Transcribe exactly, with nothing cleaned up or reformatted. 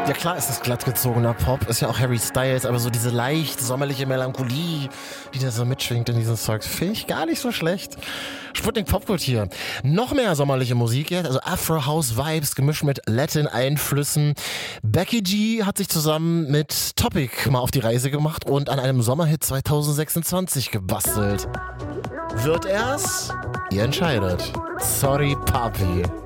Ja klar ist das glattgezogener Pop, ist ja auch Harry Styles, aber so diese leicht sommerliche Melancholie, die da so mitschwingt in diesem Zeug, finde ich gar nicht so schlecht. Sputnik Popkultur. Noch mehr sommerliche Musik jetzt, also Afro-House-Vibes gemischt mit Latin-Einflüssen. Becky G hat sich zusammen mit Topic mal auf die Reise gemacht und an einem Sommerhit zwanzig sechsundzwanzig gebastelt. Wird er's? Ihr entscheidet. Sorry, Papi.